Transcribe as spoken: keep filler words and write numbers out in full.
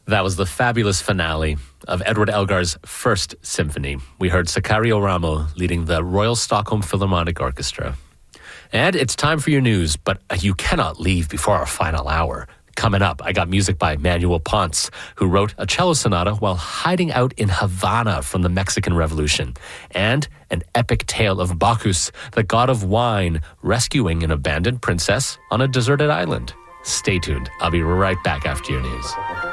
That was the fabulous finale of Edward Elgar's First Symphony. We heard Sicario Ramo leading the Royal Stockholm Philharmonic Orchestra. And it's time for your news, but you cannot leave before our final hour. Coming up, I got music by Manuel Ponce, who wrote a cello sonata while hiding out in Havana from the Mexican Revolution, and an epic tale of Bacchus, the god of wine, rescuing an abandoned princess on a deserted island. Stay tuned. I'll be right back after your news.